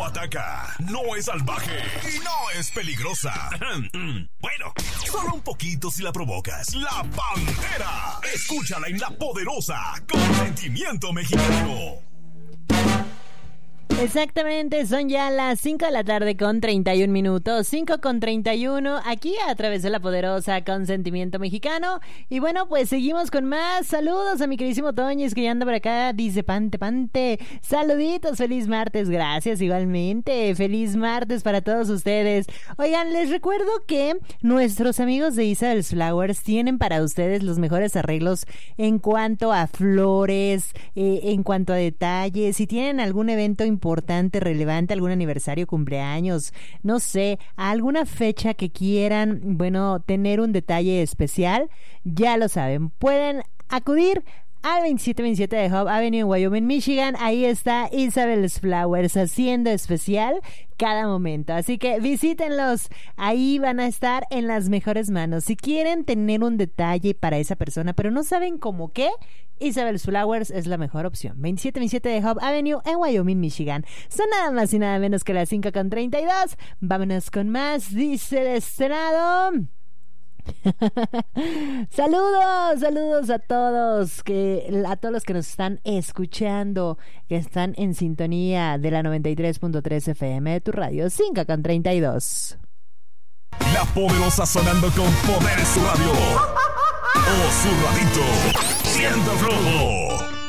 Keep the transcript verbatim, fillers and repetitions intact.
no ataca, no es salvaje y no es peligrosa. Bueno, solo un poquito si la provocas. La Pantera. Escúchala en La Poderosa, con sentimiento mexicano. Exactamente, son ya las cinco de la tarde con treinta y un minutos, cinco con treinta y uno, aquí a través de La Poderosa con sentimiento mexicano. Y bueno, pues seguimos con más. Saludos a mi queridísimo Toñez que ya anda por acá, dice pante, pante. Saluditos, feliz martes, gracias igualmente, feliz martes para todos ustedes. Oigan, les recuerdo que nuestros amigos de Isabel's Flowers tienen para ustedes los mejores arreglos en cuanto a flores, eh, en cuanto a detalles. Si tienen algún evento importante, importante, relevante, algún aniversario, cumpleaños, no sé, alguna fecha que quieran, bueno, tener un detalle especial, ya lo saben, pueden acudir al veintisiete veintisiete de Hope Avenue en Wyoming, Michigan. Ahí está Isabel's Flowers haciendo especial cada momento, así que visítenlos, ahí van a estar en las mejores manos. Si quieren tener un detalle para esa persona pero no saben cómo qué, Isabel's Flowers es la mejor opción. veintisiete veintisiete de Hope Avenue en Wyoming, Michigan. Son nada más y nada menos que las cinco con treinta y dos. Vámonos con más. Dice de este lado. Saludos, saludos a todos, que a todos los que nos están escuchando, que están en sintonía de la noventa y tres punto tres F M de tu radio. Cinco con treinta y dos. La Poderosa sonando con poder en su radio. O su radito. Siento flojo.